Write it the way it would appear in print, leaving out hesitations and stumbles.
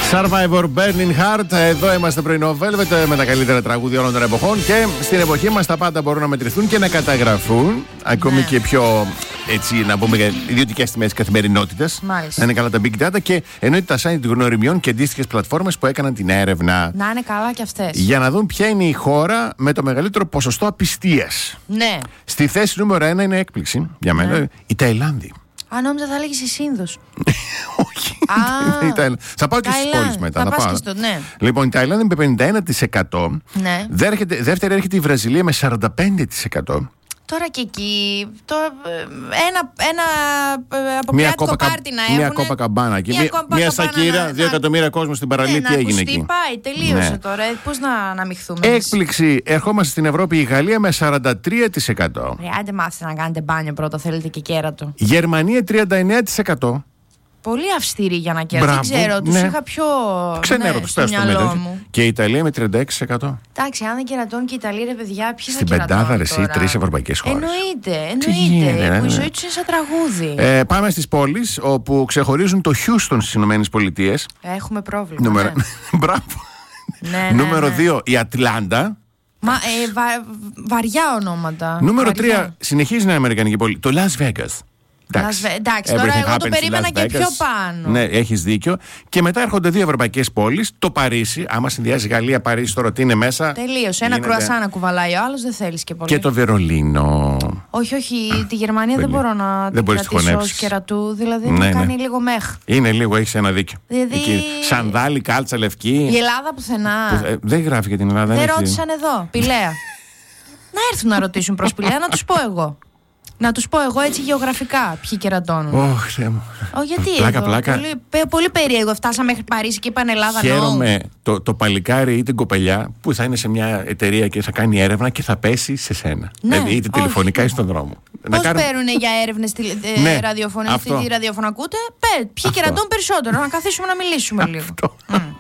Survivor Burning Heart. Εδώ είμαστε πρωινό Velvet με τα καλύτερα τραγούδια όλων των εποχών. Και στην εποχή μας τα πάντα μπορούν να μετρηθούν και να καταγραφούν. Ακόμη και πιο, έτσι, να πούμε, ιδιωτικές τιμές καθημερινότητας. Μάλιστα. Να είναι καλά τα big data και εννοείται τα site γνωριμιών και αντίστοιχες πλατφόρμες που έκαναν την έρευνα. Να είναι καλά και αυτές. Για να δουν ποια είναι η χώρα με το μεγαλύτερο ποσοστό απιστίας. Ναι. Στη θέση νούμερο 1 είναι έκπληξη για μένα η Ταϊλάνδη. Αν νόμιζα θα λέγεις η Σύνδος. Όχι. Θα πάω και στις πόλεις μετά. Θα πας και στο, ναι. Λοιπόν, η Ταϊλάνδη με 51%. Ναι. Δεύτερη έρχεται η Βραζιλία με 45%. Τώρα και εκεί, ένα αποκριάτικο πάρτι να έχουν. Μια κόπα καμπάνα εκεί. Μια σακύρα, 2 εκατομμύρια κόσμο στην παραλία. Τι έγινε εκεί. Πάει, τελείωσε τώρα. Πώς να αναμειχθούμε. Έκπληξη. Ερχόμαστε στην Ευρώπη, η Γαλλία με 43%. Άντε μάθετε να κάνετε μπάνιο πρώτα, θέλετε και κέρατο. Γερμανία 39%. Πολύ αυστηρή για να κέρατο. Δεν ξέρω, τους είχα πιο ξενέρο τους, στο μυαλό μου. Και η Ιταλία με 36%. Εντάξει, αν δεν κερατώνουν και η Ιταλία, ρε παιδιά, ποιοι θα στην πεντάδα, ρε, εσύ, 3 ευρωπαϊκές χώρες. Εννοείται. Που η ζωή τους είναι σαν τραγούδι. Πάμε στις πόλεις όπου ξεχωρίζουν το Χιούστον στις ΗΠΑ. Έχουμε πρόβλημα. Μπράβο. Νούμερο 2 η Ατλάντα. Βαριά ονόματα. Νούμερο 3 συνεχίζει να είναι αμερικανική πόλη. Το Las Vegas. Εντάξει, τώρα εγώ το περίμενα και πιο πάνω. Ναι, έχεις δίκιο. Και μετά έρχονται 2 ευρωπαϊκές πόλεις. Το Παρίσι, άμα συνδυάζει Γαλλία-Παρίσι, τώρα τι είναι μέσα. Τελείωσε. Ένα κρουασά να κουβαλάει ο άλλος, δεν θέλεις και πολύ. Και το Βερολίνο. Όχι, τη Γερμανία δεν μπορώ να την κρατήσω ως κερατού. Δηλαδή μου κάνει λίγο μέχ. Είναι λίγο, έχεις ένα δίκιο. Σανδάλι, κάλτσα, λευκή. Η Ελλάδα πουθενά. Δεν γράφει για την Ελλάδα. Δεν ρώτησαν εδώ. Πηλαία. Να έρθουν να ρωτήσουν προς Πηλαία, να τους πω εγώ. Να τους πω εγώ έτσι γεωγραφικά ποιοι κερατώνουν. Θεέ μου. Γιατί πλάκα. Πολύ περίεργο. Φτάσαμε μέχρι Παρίσι και είπαν Ελλάδα. Χαίρομαι το παλικάρι ή την κοπελιά που θα είναι σε μια εταιρεία και θα κάνει έρευνα και θα πέσει σε σένα. Ναι, δηλαδή είτε τηλεφωνικά ή στον δρόμο. Πώς παίρνουν για έρευνες ραδιοφωνικές? Αυτή τη ραδιοφωνακούτε. Ποιοι κερατώνουν περισσότερο. Να καθίσουμε να μιλήσουμε λίγο.